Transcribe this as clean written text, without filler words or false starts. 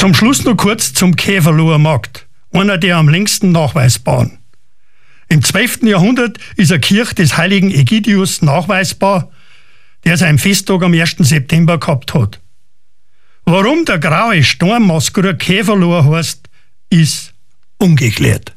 Zum Schluss noch kurz zum Käferloher Markt, einer der am längsten nachweisbaren. Im 12. Jahrhundert ist eine Kirche des heiligen Ägidius nachweisbar, der seinen Festtag am 1. September gehabt hat. Warum der graue Steinmaskerer Käferloher heißt, ist ungeklärt.